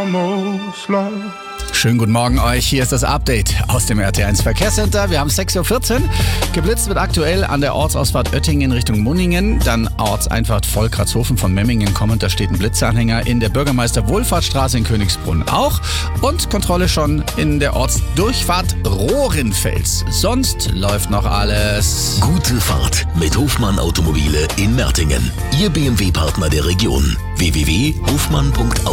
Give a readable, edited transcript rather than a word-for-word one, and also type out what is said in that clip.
almost love. Schönen guten Morgen euch, hier ist das Update aus dem RT1 Verkehrscenter. Wir haben 6.14 Uhr. Geblitzt wird aktuell an der Ortsausfahrt Oettingen in Richtung Munningen, dann Ortseinfahrt Volkratshofen von Memmingen kommend, da steht ein Blitzanhänger in der Bürgermeister-Wohlfahrtsstraße in Königsbrunn auch und Kontrolle schon in der Ortsdurchfahrt Rohrenfels. Sonst läuft noch alles. Gute Fahrt mit Hofmann Automobile in Mertingen. Ihr BMW-Partner der Region. www.hofmann.auto